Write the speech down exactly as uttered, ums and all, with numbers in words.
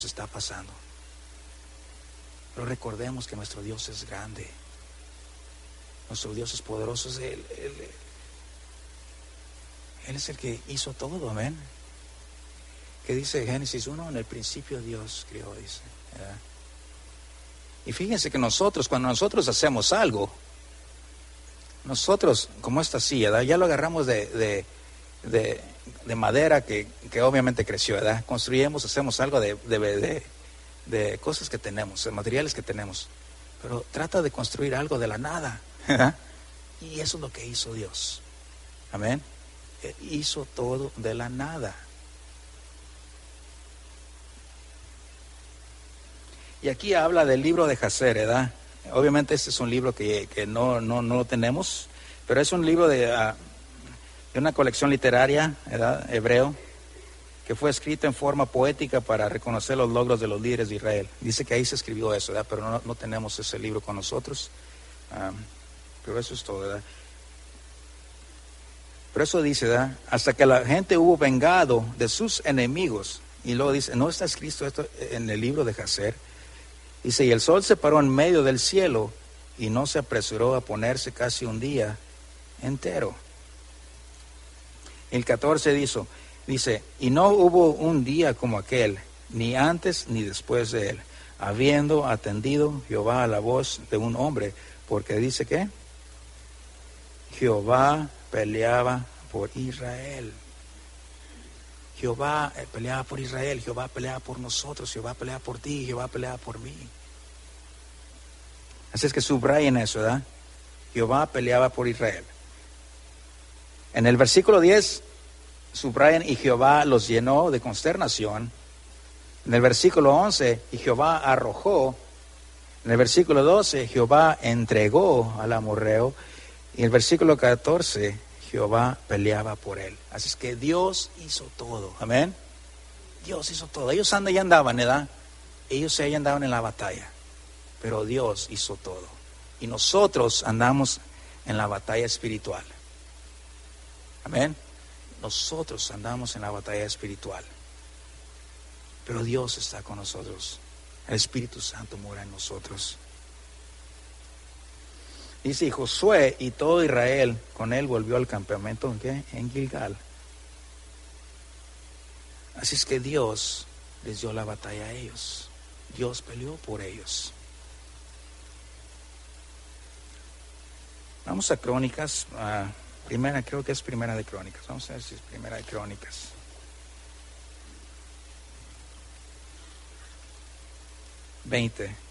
está pasando. Pero recordemos que nuestro Dios es grande. Nuestro Dios es poderoso. Es él, él, él es el que hizo todo, amén. Que dice Génesis uno, en el principio Dios creó, dice, ¿verdad? Y fíjense que nosotros, cuando nosotros hacemos algo, nosotros, como esta silla, ¿verdad? Ya lo agarramos de, de, de, de madera que, que obviamente creció, ¿verdad? Construimos, hacemos algo de, de, de, de cosas que tenemos, de materiales que tenemos. Pero trata de construir algo de la nada, ¿verdad? Y eso es lo que hizo Dios. Amén. Hizo todo de la nada. Y aquí habla del libro de Jacer, ¿verdad? Obviamente este es un libro que, que no, no, no lo tenemos, pero es un libro de, uh, de una colección literaria, ¿verdad? Hebreo, que fue escrito en forma poética para reconocer los logros de los líderes de Israel. Dice que ahí se escribió eso, ¿verdad? Pero no, no tenemos ese libro con nosotros. Um, pero eso es todo, ¿verdad? Pero eso dice, ¿verdad? Hasta que la gente hubo vengado de sus enemigos. Y luego dice, ¿no está escrito esto en el libro de Jacer? Dice, y el sol se paró en medio del cielo y no se apresuró a ponerse casi un día entero. El catorce dice, dice, y no hubo un día como aquel, ni antes ni después de él, habiendo atendido Jehová a la voz de un hombre, porque dice que Jehová peleaba por Israel. Jehová peleaba por Israel, Jehová peleaba por nosotros, Jehová peleaba por ti, Jehová peleaba por mí. Así es que subrayen eso, ¿verdad? Jehová peleaba por Israel. En el versículo diez, subrayen, y Jehová los llenó de consternación. En el versículo once, y Jehová arrojó. En el versículo doce, Jehová entregó al amorreo. Y en el versículo catorce, Jehová peleaba por él. Así es que Dios hizo todo. Amén. Dios hizo todo. Ellos andan, ya andaban, ¿verdad? Ellos ya andaban en la batalla. Pero Dios hizo todo. Y nosotros andamos en la batalla espiritual. Amén. Nosotros andamos en la batalla espiritual. Pero Dios está con nosotros. El Espíritu Santo mora en nosotros. Dice, y Josué y todo Israel con él volvió al campamento, ¿en qué? En Gilgal. Así es que Dios les dio la batalla a ellos. Dios peleó por ellos. Vamos a Crónicas, uh, primera, creo que es Primera de Crónicas. Vamos a ver si es Primera de Crónicas. veinte.